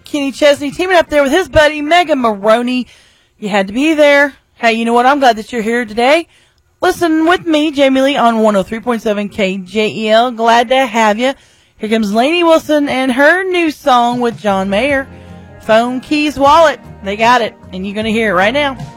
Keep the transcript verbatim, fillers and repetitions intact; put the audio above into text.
Kenny Chesney teaming up there with his buddy Megan Maroney. You had to be there. Hey, you know what? I'm glad that you're here today. Listen with me, Jamie Lee, on one oh three point seven K J E L. Glad to have you. Here comes Lainey Wilson and her new song with John Mayer, Phone, Keys, Wallet. They got it, and you're going to hear it right now.